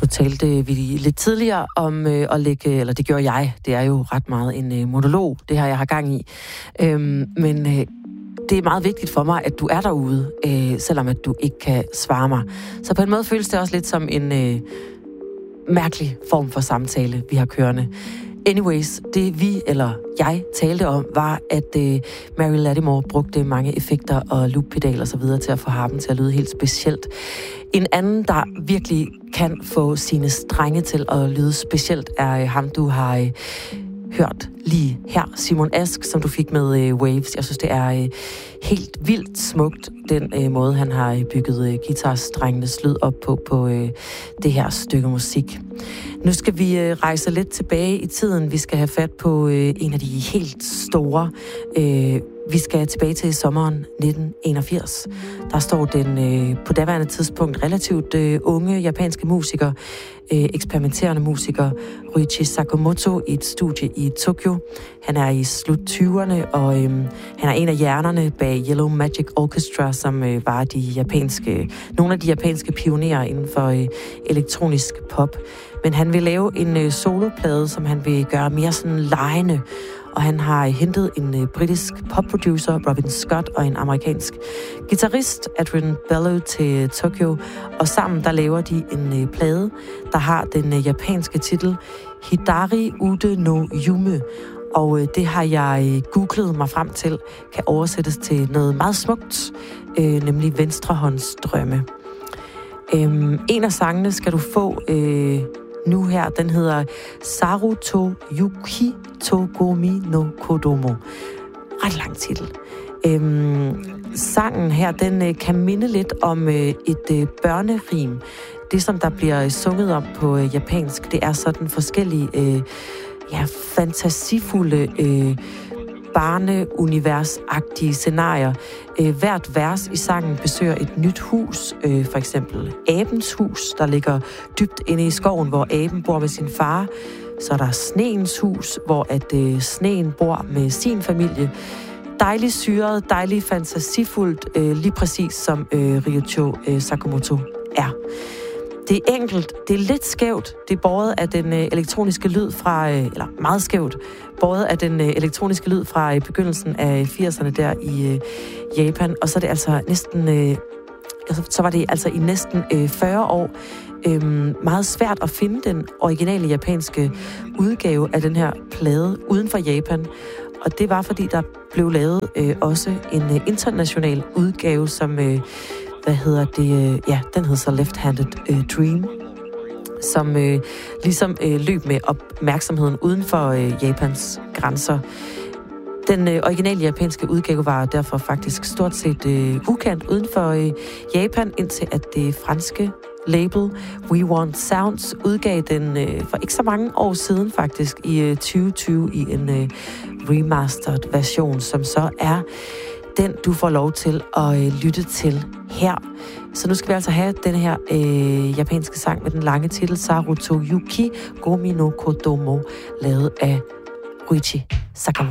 talte vi lidt tidligere om at lægge, eller det gjorde jeg, det er jo ret meget en monolog, det her jeg har gang i. Men det er meget vigtigt for mig, at du er derude, selvom at du ikke kan svare mig. Så på en måde føles det også lidt som en mærkelig form for samtale, vi har kørende. Anyways, det vi, eller jeg, talte om, var, at Mary Lattimore brugte mange effekter og loop-pedaler og så videre til at få harpen til at lyde helt specielt. En anden, der virkelig kan få sine strenge til at lyde specielt, er ham, du har hørt lige her, Simon Ask, som du fik med Waves. Jeg synes, det er helt vildt smukt, den måde, han har bygget guitarstrengenes lyd op på det her stykke musik. Nu skal vi rejse lidt tilbage i tiden. Vi skal have fat på en af de helt store. Vi skal tilbage til sommeren 1981. Der står den på daværende tidspunkt relativt unge japanske musiker, eksperimenterende musiker Ryuichi Sakamoto i et studie i Tokyo. Han er i slut 20'erne, og han er en af hjernerne bag Yellow Magic Orchestra, som var nogle af de japanske pionerer inden for elektronisk pop. Men han vil lave en soloplade, som han vil gøre mere sådan legende. Og han har hentet en britisk popproducer, Robin Scott, og en amerikansk guitarist, Adrian Bellew, til Tokyo. Og sammen der laver de en plade, der har den japanske titel Hidari Ude no Yume. Og det har jeg googlet mig frem til, kan oversættes til noget meget smukt, nemlig venstrehåndsdrømme. En af sangene skal du få nu her, den hedder Saru to Yuki Togomi no Kodomo. Ret lang titel. Sangen her, den kan minde lidt om et børnerim. Det, som der bliver sunget om på japansk, det er sådan forskellige fantasifulde barneuniversagtige scenarier. Hvert vers i sangen besøger et nyt hus, for eksempel abens hus, der ligger dybt inde i skoven, hvor aben bor med sin far. Så er der sneens hus, hvor at sneen bor med sin familie. Dejligt syret, dejligt fantasifuldt, lige præcis som Ryuichi Sakamoto er. Det er enkelt, det er lidt skævt, det er båret af den elektroniske lyd fra, eller meget skævt, båret af den elektroniske lyd fra begyndelsen af 80'erne der i Japan, og så er det altså næsten, så var det altså i næsten 40 år meget svært at finde den originale japanske udgave af den her plade uden for Japan, og det var fordi der blev lavet også en international udgave, som den hed så Left-Handed Dream, som ligesom løb med opmærksomheden uden for Japans grænser. Den originale japanske udgave var derfor faktisk stort set ukendt uden for Japan, indtil at det franske label We Want Sounds udgav den for ikke så mange år siden faktisk i 2020 i en remastered version, som så er den, du får lov til at lytte til her. Så nu skal vi altså have den her japanske sang med den lange titel Saru to Yuki Gomi no Kodomo, lavet af Ryuichi Sakamoto.